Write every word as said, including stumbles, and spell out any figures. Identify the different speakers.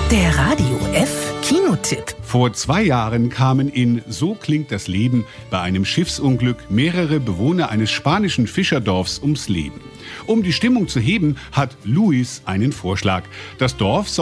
Speaker 1: Der Radio F Kinotipp.
Speaker 2: Vor zwei Jahren kamen in So klingt das Leben bei einem Schiffsunglück mehrere Bewohner eines spanischen Fischerdorfs ums Leben. Um die Stimmung zu heben, hat Luis einen Vorschlag. Das Dorf soll